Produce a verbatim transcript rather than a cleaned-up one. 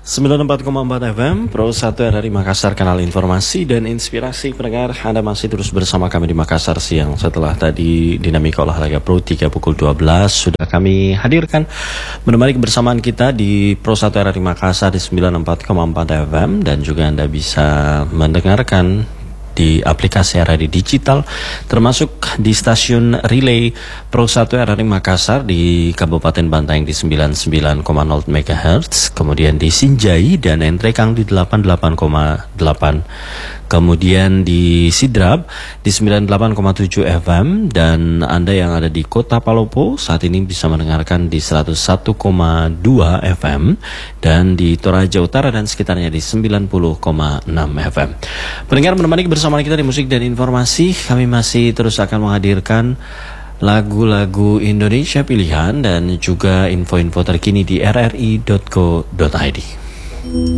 sembilan puluh empat koma empat F M Pro satu R R I Makassar, kanal informasi dan inspirasi pendengar. Anda masih terus bersama kami di Makassar Siang. Setelah tadi dinamika olahraga Pro tiga pukul dua belas sudah kami hadirkan menemani kebersamaan kita di Pro satu R R I Makassar di sembilan puluh empat koma empat F M, dan juga Anda bisa mendengarkan di aplikasi R R I Digital, termasuk di stasiun relay Pro satu R R I Makassar di Kabupaten Bantaeng di sembilan puluh sembilan koma nol megahertz, kemudian di Sinjai dan Entrekang di delapan puluh delapan koma delapan, kemudian di Sidrap di sembilan puluh delapan koma tujuh F M, dan Anda yang ada di Kota Palopo saat ini bisa mendengarkan di seratus satu koma dua F M, dan di Toraja Utara dan sekitarnya di sembilan puluh koma enam F M. Pendengar, menemani bersama kita di musik dan informasi, kami masih terus akan menghadirkan lagu-lagu Indonesia pilihan dan juga info-info terkini di r r i dot co dot i d.